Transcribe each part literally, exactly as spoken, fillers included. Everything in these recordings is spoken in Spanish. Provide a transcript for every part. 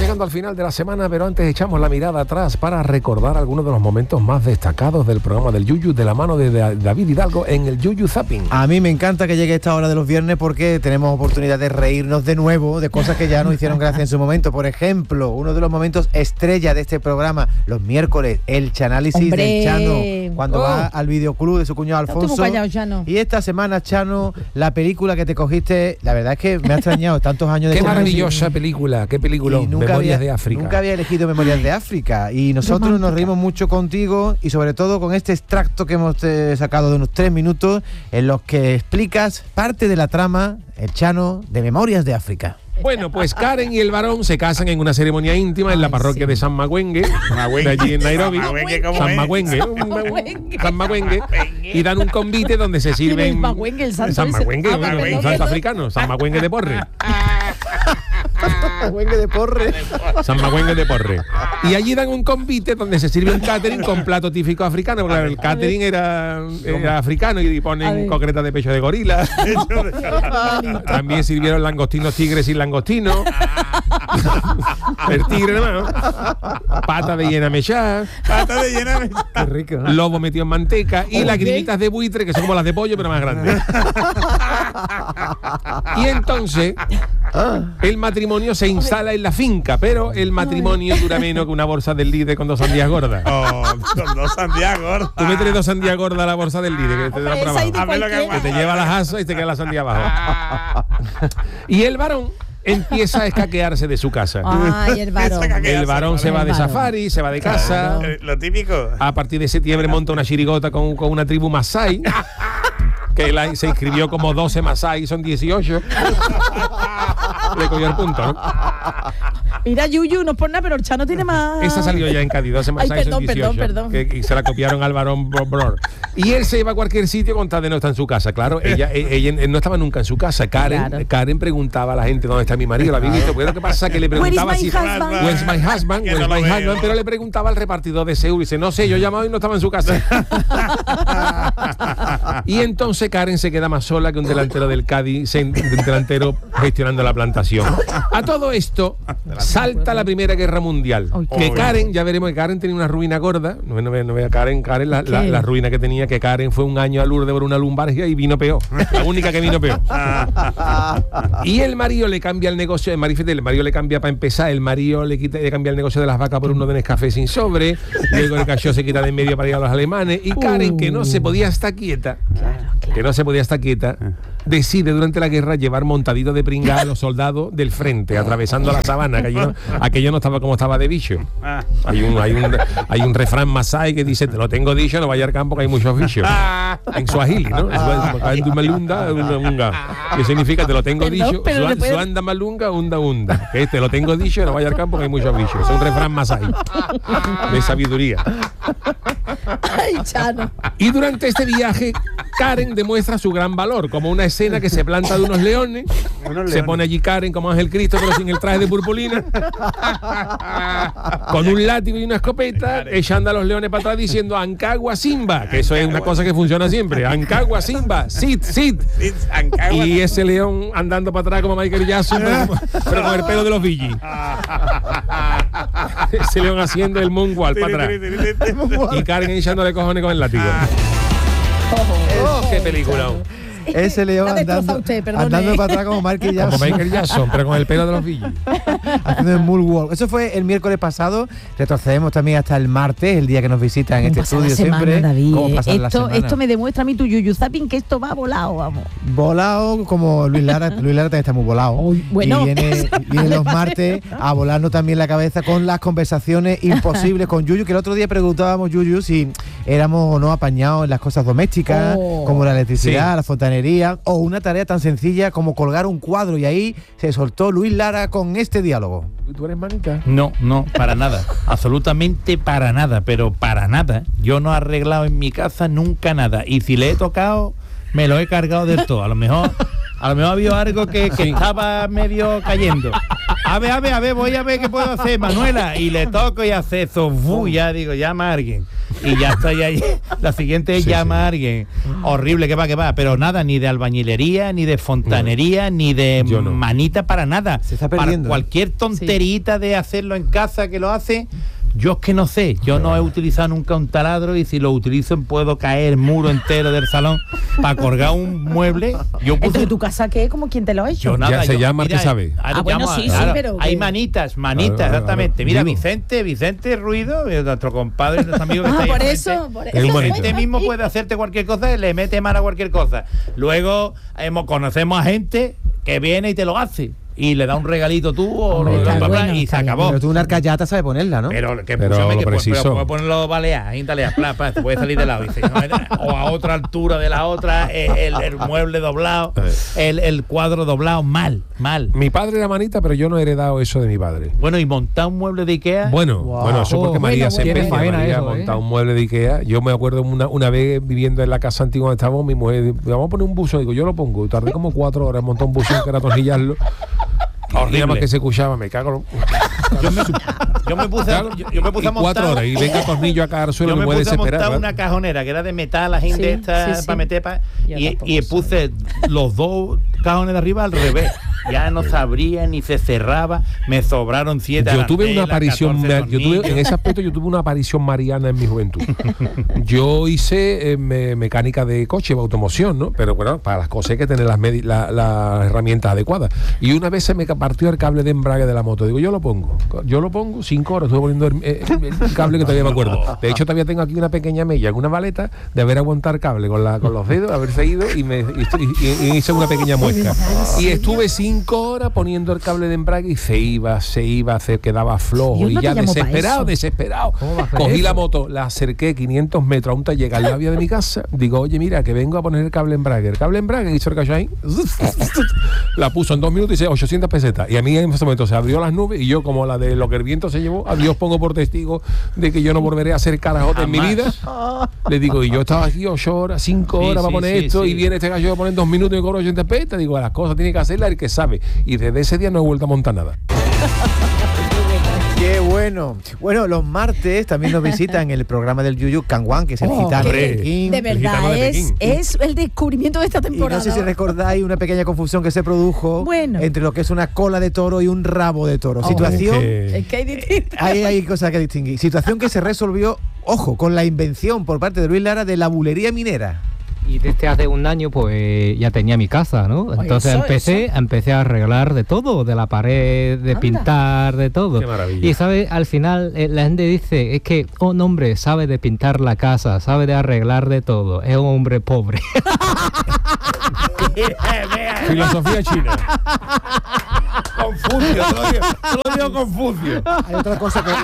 llegando al final de la semana, pero antes echamos la mirada atrás para recordar algunos de los momentos más destacados del programa del Yuyu de la mano de David Hidalgo en el Yuyu Zapping. A mí me encanta que llegue esta hora de los viernes porque tenemos oportunidad de reírnos de nuevo de cosas que ya nos hicieron gracia en su momento. Por ejemplo, uno de los momentos estrella de este programa, los miércoles, el chanálisis ¡Hombre! del Chano, cuando Oh. va al videoclub de su cuñado Estás tú muy Alfonso. callado, Chano. Y esta semana, Chano, la película que te cogiste, la verdad es que me ha extrañado tantos años de Qué chanálisis. maravillosa película, qué película, Y nunca Memorias había, de África. Nunca había elegido Memorias de África y nosotros Romántica. nos reímos mucho contigo y sobre todo con este extracto que hemos eh, sacado de unos tres minutos en los que explicas parte de la trama, el Chano, de Memorias de África. Bueno, pues Karen y el varón se casan en una ceremonia íntima en la Ay, parroquia sí. de San Magüengue, de allí en Nairobi. Magüengue, ¿cómo San es? Magüengue, un- un- San Magüengue, y dan un convite donde se ¿Quién es sirven Magüengue, el santo San ese? Magüengue, Ah, un, perdón, un santo perdón. africano, San Magüengue de Porre. Magüengue de Porre. San Magüengue de Porre. Y allí dan un convite donde se sirve un catering con plato típico africano, porque claro, el catering era, era africano y A ponen ver. concretas de pecho de gorila. También sirvieron langostinos tigres y langostinos. El tigre nomás. Pata de llena mechá. Pata de llena de... Qué rico. ¿no? Lobo metido en manteca y Oye. lagrimitas de buitre que son como las de pollo pero más grandes. Y entonces el matrimonio se instala en la finca, pero el matrimonio dura menos que una bolsa del líder con dos sandías gordas. Oh, con dos Santiago. Tú métele dos sandías gordas a la bolsa del líder que te da Hombre, para esa ahí abajo. de A ver lo que cualquiera. Que te lleva las asas y te queda la sandía abajo. Y el varón empieza a escaquearse de su casa. Ay, el varón. Esa caquea. El varón se va de El varón. safari, se va de casa. Eh, Lo típico. A partir de septiembre monta una chirigota con, con una tribu masái, que la- se inscribió como doce masái, son dieciocho. Le cogió el punto, ¿no? Mira, Yuyu, no es por nada, pero el Chano tiene más. Esa salió ya en Cádiz, doce masái Ay, son perdón, perdón, dieciocho. perdón. Que, que se la copiaron al varón Bro- Bror. Y él se iba a cualquier sitio con tal de no estar en su casa. Claro, ella, e- ella, él no estaba nunca en su casa. Karen, Claro. Karen preguntaba a la gente dónde está mi marido, ¿la habéis visto? Pues lo que pasa es que le Where is preguntaba my si... husband? Where's my husband? Que Where's no lo my veo. husband? Pero le preguntaba al repartidor de Seúl y dice, no sé, yo he llamado y no estaba en su casa. Y entonces Karen se queda más sola que un delantero del Cádiz, un delantero gestionando la plantación. A todo esto salta la Primera Guerra Mundial. Ay, Que qué- Karen, ya veremos que Karen tenía una ruina gorda. No, no, no vea Karen, Karen la, la, ¿Qué? la ruina que tenía, que Karen fue un año a Lourdes por una lumbalgia y vino peor. La única que vino peor. Y el marido le cambia el negocio, el marido, el marido le cambia para empezar, el marido le quita, le cambia el negocio de las vacas por uno de Nescafé sin sobre, luego el cachorro se quita de en medio para ir a los alemanes, y Karen, que no se podía estar quieta, que no se podía estar quieta, decide durante la guerra llevar montadito de pringa a los soldados del frente, atravesando la sabana, que allí no- aquello no estaba como estaba de bicho. Ah. Hay un, hay un, hay un refrán masái que dice, te lo tengo dicho, no vaya al campo que hay muchos bichos. En suajili, ¿no? En malunda, unga. Que significa, te lo tengo Perdón, dicho, pero su- después- suanda malunga, unda unda. Que es, te lo tengo dicho, no vaya al campo que hay muchos bichos. Es un refrán masái de sabiduría. Ay, Chano. Y durante este viaje, Karen demuestra su gran valor, como una escena que se planta de unos leones, Unos se leones. pone allí Karen como Ángel Cristo, pero sin el traje de purpurina, con un látigo y una escopeta, echando a los leones para atrás diciendo Ancagua Simba, que eso es una cosa que funciona siempre, Ancagua Simba, sit, sit. Sí, Ancagua. Y ese león andando para atrás como Michael Jackson, pero, pero con el pelo de los Villys. Ese león haciendo el moonwalk para atrás. Y Karen echándole cojones con el látigo. ¡Oh, qué película! Ese león La destroza andando, usted, perdone. andando para atrás como Michael Como Jackson. Michael Jackson, pero con el pelo de los Villys. Haciendo el moonwalk. Eso fue el miércoles pasado. Retrocedemos también hasta el martes, el día que nos visitan en ¿Cómo este pasa la estudio semana, siempre. David? ¿Cómo pasa la Esto, semana? esto me demuestra a mí tu Yuyu Zapping que esto va volado, vamos. Volado como Luis Lara. Luis Lara también está muy volado. Uy, bueno. Y viene, Eso viene los vale. martes a volarnos también la cabeza con las conversaciones imposibles con Yuyu, que el otro día preguntábamos, Yuyu, si éramos o no apañados en las cosas domésticas, Oh. como la electricidad, Sí. la fontanería, o una tarea tan sencilla como colgar un cuadro. Y ahí se soltó Luis Lara con este diálogo. ¿Tú eres manita? No, no, para nada. Absolutamente para nada, pero para nada. Yo no he arreglado en mi casa nunca nada. Y si le he tocado, me lo he cargado del todo. A lo mejor, a lo mejor había algo que, que estaba medio cayendo. A ver, a ver, a ver, voy a ver qué puedo hacer, Manuela. Y le toco y hace eso. Uf, ya digo, llama a alguien. y ya estoy ahí. La siguiente es Sí, llama a alguien. Horrible, que va, que va. Pero nada, ni de albañilería, ni de fontanería, ni de Yo no. manita para nada. Se está para perdiendo, ¿eh? cualquier tonterita de hacerlo en casa que lo hace. Yo es que no sé, yo no he utilizado nunca un taladro y si lo utilizo puedo caer el muro entero del salón para colgar un mueble. Yo puse, Entonces, ¿tu casa qué? ¿Cómo quién te lo ha hecho? yo nada, Ya se yo- llama el mira, que sabe. ahora Ah, bueno, llamo a- sí, sí, claro, pero hay que- manitas, manitas, Claro, claro, exactamente. claro. Mira, Digo. Vicente, Vicente Ruido, eh, nuestro compadre, nuestro amigo que está Ah, ahí por enfrente. eso, por Es eso. un bonito. Este mismo puede hacerte cualquier cosa y le mete mano a cualquier cosa. Luego hemos, conocemos a gente que viene y te lo hace. Y le da un regalito tú o Hombre, lo- está bla, bla, bueno, y se está bien. acabó. Pero tú una arcayata sabes ponerla, ¿no? Pero que Pero escúchame, lo que pu- preciso. pero puede ponerlo balear, ahí taleas, pla, pla, te puede salir de lado. Dice, no, o a otra altura de la otra, el, el mueble doblado, el, el cuadro doblado, mal, mal. Mi padre era manita, pero yo no he heredado eso de mi padre. Bueno, y montar un mueble de Ikea. Bueno, Wow. bueno, eso porque Oh, María bueno, se bueno. empeña, Tiene faena María, eso, a montar ¿eh? un mueble de Ikea. Yo me acuerdo una, una vez viviendo en la casa antigua donde estábamos, mi mujer, vamos a poner un buzo, digo, yo lo pongo. Y tardé como cuatro horas en montar un buzo que era atornillarlo. Horrible. Nada más que se escuchaba, me cago. Yo me, yo me puse, Claro, yo, yo me puse y a montar. cuatro horas y venga tornillo acá al suelo, Yo me me puede puse a desesperar. montar ¿verdad? una cajonera que era de metal, la gente Sí, esta sí, sí. para meter pa- Yo y, tampoco y sé. puse los dos cajones de arriba al revés. Ya no se abría ni se cerraba. Me sobraron siete. Yo tuve una arandelas, aparición, catorce yo tuve, en tornillos. ese aspecto yo tuve una aparición mariana en mi juventud. Yo hice eh, me- mecánica de coche, automoción, ¿no? Pero bueno, para las cosas hay que tener las, medi- la- las herramientas adecuadas. Y una vez se me partió el cable de embrague de la moto. Digo, yo lo pongo. Yo lo pongo, cinco horas, estuve poniendo el, el- el cable que todavía me acuerdo. De hecho, todavía tengo aquí una pequeña mella en una maleta de haber aguantado el cable con, la, con los dedos, haber seguido y, me, y, y- y hice una pequeña muesca. Y estuve cinco horas poniendo el cable de embrague y se iba, se iba, se quedaba flojo. Dios, Y no ya te llamo pa' desesperado, eso. desesperado. ¿Cómo va a hacer Cogí eso? la moto, la acerqué quinientos metros a un taller al lado de mi casa. Digo, oye, mira, que vengo a poner el cable embrague. El cable embrague hizo el cachai. La puso en dos minutos y dice ochocientas pesetas. Y a mí en ese momento se abrió las nubes y yo, como la de lo que el viento se llevó, a Dios pongo por testigo de que yo no volveré a hacer carajote en mi Jamás. vida. Le digo, y yo estaba aquí ocho horas, cinco Sí, horas para sí, poner sí, esto sí. y viene este gallo a poner dos minutos y me cobro ochenta pesetas. Digo, las cosas tiene que hacerlas el que sabe. Y desde ese día no he vuelto a montar nada. Qué bueno. Bueno, los martes también nos visitan el programa del Yuyu Canguán, que es el Oh, gitano de hombre. Pekín. De El gitano verdad, de es, Pekín. es el descubrimiento de esta Y temporada. no sé si recordáis una pequeña confusión que se produjo Bueno. entre lo que es una cola de toro y un rabo de toro. Oh. Situación, Que- Es que hay distintas. ahí hay cosas que distinguir. Situación que se resolvió, ojo, con la invención por parte de Luis Lara de la bulería minera. Y desde hace un año pues ya tenía mi casa, ¿no? Entonces eso, empecé, eso. empecé a arreglar de todo, de la pared, de Anda. pintar, de todo. Qué maravilla. Y sabes, al final eh, la gente dice, es que un hombre sabe de pintar la casa, sabe de arreglar de todo, es un hombre pobre. Filosofía china. Confucio, todo digo, todo digo Confucio. Hay otra cosa que...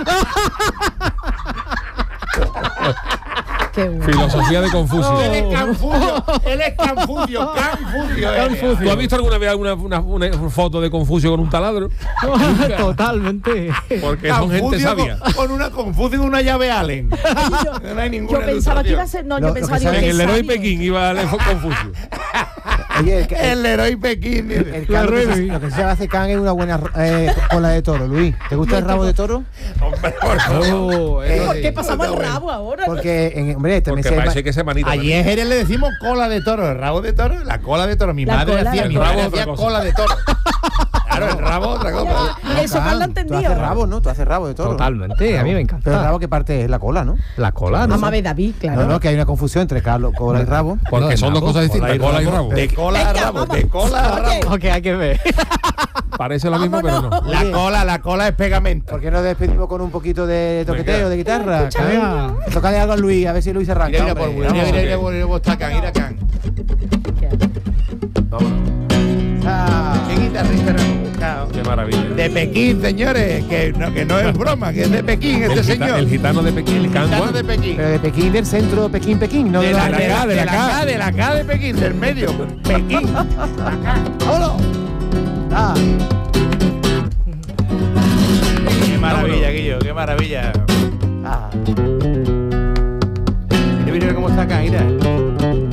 Qué bueno. Filosofía de Confucio. Él es Confucio, él es Confucio, Confucio. ¿Tú has visto alguna vez una, una, una foto de Confucio con un taladro? Totalmente. Porque son gente Confucio sabia. Con, con una Confucio y una llave Allen. Yo, No hay ninguna yo pensaba que iba a ilustración. ser. No, Lo- yo lo pensaba que digo, sabe- En qué el héroe sabio. Pekín iba a Confucio. Oye, el, el, El héroe Pekín. dice. el can- lo, que se, lo que se hace can es una buena eh, cola de toro. Luis, ¿te gusta el rabo de toro? Hombre, por favor. Oh, eso ¿Por sí. qué pasamos el rabo ahora? Porque, en, hombre, también Porque se parece que se manita. Allí en Jerez le decimos cola de toro, el rabo de toro, la cola de toro. Mi La madre cola, hacía, la mi cola. madre El rabo, hacía otra cosa. cola de toro. Claro, el rabo otra cosa. Y eso mal lo Tú entendido. haces rabo, ¿no? Tú haces rabo de toro. Totalmente, a mí me Pero el encanta. rabo, ¿qué parte es? La cola, ¿no? La cola, ¿no? Vamos a ver, David, claro. No, no, que hay una confusión entre calo- cola y rabo. Porque No, son dos rabo, cosas distintas, cola y rabo. De cola a Venga, rabo, vamos. de cola a Oye, rabo. Ok, hay que ver. Parece lo mismo, pero no. Vámonos. La Oye. cola, la cola es pegamento. ¿Por qué no despedimos con un poquito de toqueteo, de guitarra? Venga. Tócale algo a Luis, a ver si Luis se arranca. Mira, mira, por hombre. mira, Vamos. mira, mira, mira, mira, está can, mira can. Ah. ¿Qué guitarrista no hemos buscado? Qué maravilla. De Pekín, señores, que no, que no es broma, que es de Pekín este El, gita- señor. el gitano de Pekín, el Gitano Canguán. de Pekín. Pero de Pekín, del centro, Pekín, Pekín, no De la, la- de la, de de la la K. K, de la K de Pekín, del medio. Pekín. ¡Vámonos! Ah.